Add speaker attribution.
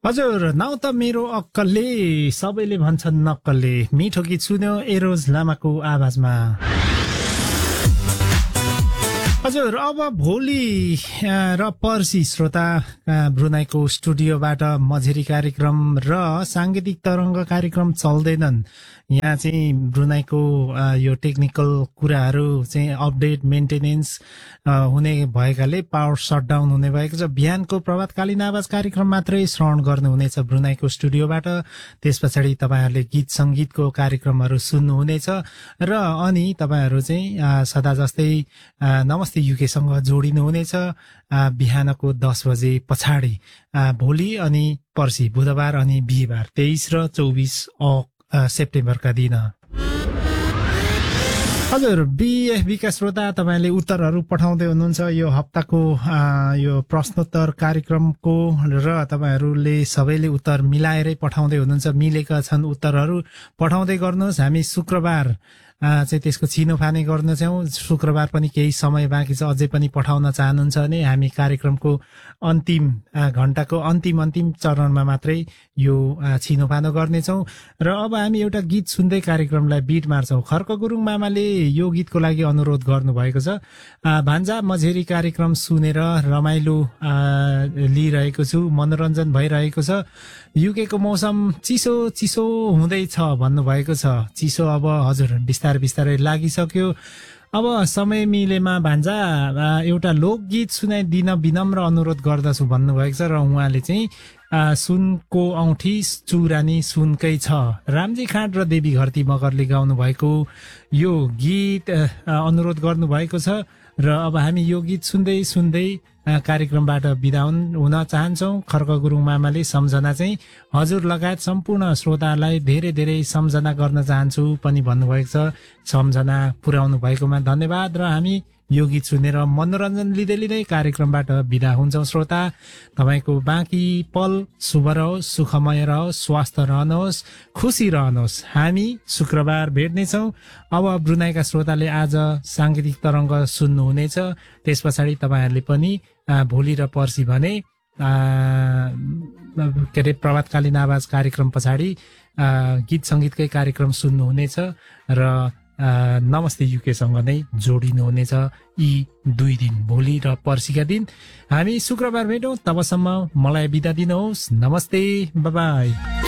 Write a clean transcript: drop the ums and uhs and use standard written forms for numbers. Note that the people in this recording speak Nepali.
Speaker 1: हजुर नाउ त मेरो अक्कलले सबैले भन्छन् नक्कलले मिठो गीत सुन्यो एरोज लामाको आवाजमा। हजुर अब भोलि र पर्सि श्रोता ब्रुनाईको स्टुडियोबाट मझेरी कार्यक्रम र सांगीतिक तरंग कार्यक्रम चल्दैनन्। यहाँ चाहिँ ब्रुनाईको यो टेक्निकल कुराहरू चाहिँ अपडेट मेन्टेनेन्स हुने भएकाले पावर शटडाउन हुने भएको छ। बिहानको प्रभातकालीन आवाज कार्यक्रम मात्रै श्रवण गर्नुहुनेछ ब्रुनाईको स्टुडियोबाट। त्यस पछाडि तपाईहरुले गीत संगीतको कार्यक्रमहरू सुन्नुहुनेछ र अनि तपाईहरु चाहिँ सदा जस्तै नमस्ते युकेसँग जोडिनुहुनेछ बिहानको 10 बजे पछाडि भोलि अनि पर्सि बुधबार अनि बिहीबार 23 र 24 सेप्टेम्बरका दिन। हजुर बीएफबीका श्रोता तपाईले उत्तरहरू पठाउँदै हुनुहुन्छ यो हप्ताको यो प्रश्नोत्तर कार्यक्रमको र तपाईहरुले सबैले उत्तर मिलाएरै पठाउँदै हुनुहुन्छ। मिलेका छन् उत्तरहरू पठाउँदै गर्नुहोस्। हामी शुक्रबार चाहिँ त्यसको छिनोफानी गर्नेछौँ। शुक्रबार पनि केही समय बाँकी छ। अझै पनि पठाउन चाहनुहुन्छ भने हामी कार्यक्रमको अन्तिम घण्टाको अन्तिम चरणमा मात्रै यो छिनोफानो गर्नेछौँ। र अब हामी एउटा गीत सुन्दै कार्यक्रमलाई बिट मार्छौँ। खर्क गुरुङ मामाले यो गीतको लागि अनुरोध गर्नुभएको छ। भान्जा मझेरी कार्यक्रम सुनेर रमाइलो लिइरहेको छु, मनोरञ्जन भइरहेको छ। युकेको मौसम चिसो हुँदैछ भन्नुभएको छ। चिसो अब हजुर बिस्तारै लागिसक्यो। अब समय मिलेमा भान्जा एउटा लोकगीत सुनाइदिन विनम्र अनुरोध गर्दछु भन्नुभएको छ। र उहाँले चाहिँ सुनको औँठी चुरानी सुनकै छ रामजी खाँड र देवी घरती मगरले गाउनु भएको यो गीत अनुरोध गर्नुभएको छ। र अब हामी यो गीत सुन्दै कार्यक्रमबाट बिदा हुन चाहन्छौँ। खर्क गुरुङ मामाले सम्झना चाहिँ हजुर लगायत सम्पूर्ण श्रोतालाई धेरै सम्झना गर्न चाहन्छु पनि भन्नुभएको छ। सम्झना पुर्याउनु भएकोमा धन्यवाद। र हामी यो गीत सुनेर मनोरञ्जन लिँदै कार्यक्रमबाट बिदा हुन्छौँ। श्रोता तपाईको बाँकी पल शुभ रहोस्, सुखमय रहोस्, स्वस्थ रहनुहोस्, खुसी रहनुहोस्। हामी शुक्रबार भेट्नेछौँ। अब ब्रुनाईका श्रोताले आज सांगीतिक तरंग सुन्नुहुनेछ। त्यस पछाडि तपाईहरुले पनि भोलि र पर्सि भने के अरे प्रभातकालीन आवाज कार्यक्रम पछाडि गीत संगीतकै कार्यक्रम सुन्नुहुनेछ र नमस्ते युकेसँग नै जोडिनुहुनेछ यी 2 दिन भोलि र पर्सिका दिन। हामी शुक्रबार भेटौँ। तबसम्म मलाई बिदा दिनुहोस्। नमस्ते, बाइ बाइ।